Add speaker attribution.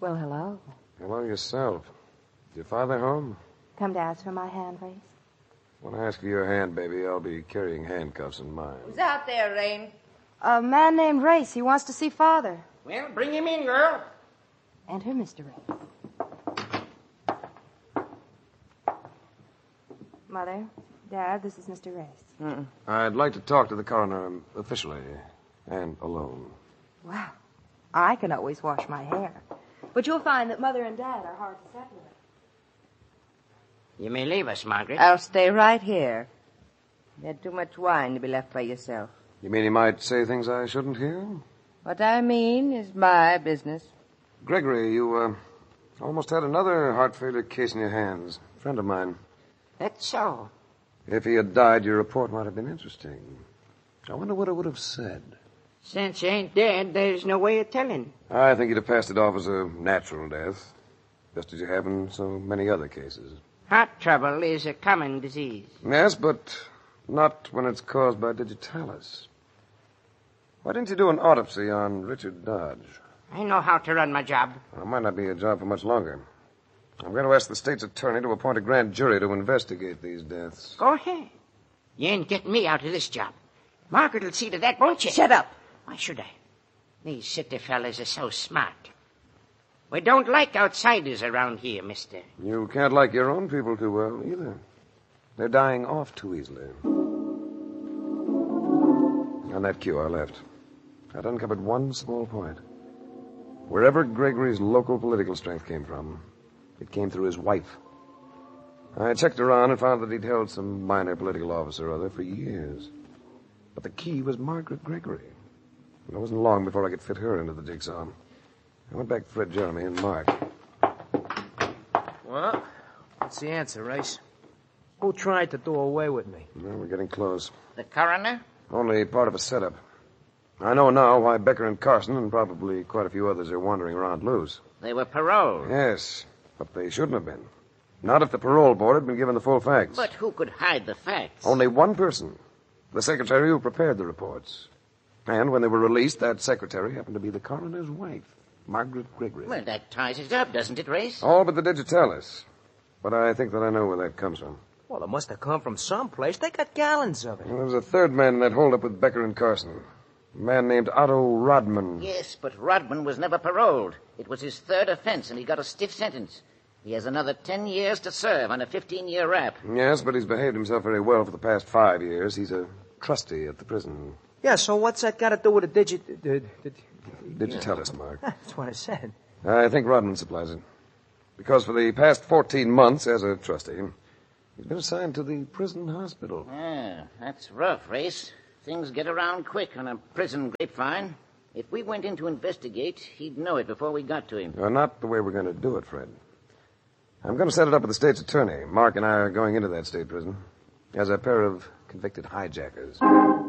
Speaker 1: Well, hello.
Speaker 2: Hello yourself. Is your father home?
Speaker 1: Come to ask for my hand, Race?
Speaker 2: When I ask for your hand, baby, I'll be carrying handcuffs in mine.
Speaker 3: Who's out there, Rain?
Speaker 1: A man named Race. He wants to see Father.
Speaker 3: Well, bring him in, girl.
Speaker 1: Enter, Mr. Race. Mother, Dad, this is Mr. Race.
Speaker 2: I'd like to talk to the coroner officially and alone.
Speaker 1: Wow. I can always wash my hair. But you'll find that Mother and Dad are hard to separate.
Speaker 3: You may leave us, Margaret.
Speaker 4: I'll stay right here. You had too much wine to be left by yourself.
Speaker 2: You mean he might say things I shouldn't hear?
Speaker 4: What I mean is my business.
Speaker 2: Gregory, you almost had another heart failure case in your hands. A friend of mine.
Speaker 3: That's so.
Speaker 2: If he had died, your report might have been interesting. I wonder what it would have said.
Speaker 3: Since he ain't dead, there's no way of telling.
Speaker 2: I think you'd have passed it off as a natural death, just as you have in so many other cases.
Speaker 3: Heart trouble is a common disease.
Speaker 2: Yes, but not when it's caused by digitalis. Why didn't you do an autopsy on Richard Dodge?
Speaker 3: I know how to run my job.
Speaker 2: Well, it might not be a job for much longer. I'm going to ask the state's attorney to appoint a grand jury to investigate these deaths.
Speaker 3: Go ahead. You ain't getting me out of this job. Margaret will see to that, won't you?
Speaker 4: Shut up.
Speaker 3: Why should I? These city fellas are so smart. We don't like outsiders around here, mister.
Speaker 2: You can't like your own people too well, either. They're dying off too easily. On that cue, I left. I'd uncovered one small point. Wherever Gregory's local political strength came from, it came through his wife. I checked around and found that he'd held some minor political office or other for years. But the key was Margaret Gregory. And it wasn't long before I could fit her into the jigsaw. I went back to Fred Jeremy and Mark.
Speaker 5: Well, what's the answer, Race? Who tried to do away with me?
Speaker 2: Well, we're getting close.
Speaker 3: The coroner?
Speaker 2: Only part of a setup. I know now why Becker and Carson and probably quite a few others are wandering around loose.
Speaker 3: They were paroled.
Speaker 2: Yes, but they shouldn't have been. Not if the parole board had been given the full facts.
Speaker 3: But who could hide the facts?
Speaker 2: Only one person. The secretary who prepared the reports. And when they were released, that secretary happened to be the coroner's wife, Margaret Gregory.
Speaker 3: Well, that ties it up, doesn't it, Race?
Speaker 2: All but the digitalis. But I think that I know where that comes from.
Speaker 5: Well, it must have come from someplace. They got gallons of it.
Speaker 2: Well, there was a third man in that holdup with Becker and Carson. A man named Otto Rodman.
Speaker 3: Yes, but Rodman was never paroled. It was his third offense, and he got a stiff sentence. He has another 10 years to serve on a 15-year rap.
Speaker 2: Yes, but he's behaved himself very well for the past 5 years. He's a trustee at the prison.
Speaker 5: Yeah, so what's that got to do with the
Speaker 2: Digitalis, Mark.
Speaker 5: That's what I said.
Speaker 2: I think Rodman supplies it. Because for the past 14 months, as a trustee, he's been assigned to the prison hospital.
Speaker 3: Ah, that's rough, Race. Things get around quick on a prison grapevine. If we went in to investigate, he'd know it before we got to him.
Speaker 2: Well, not the way we're going to do it, Fred. I'm going to set it up with the state's attorney. Mark and I are going into that state prison as a pair of convicted hijackers.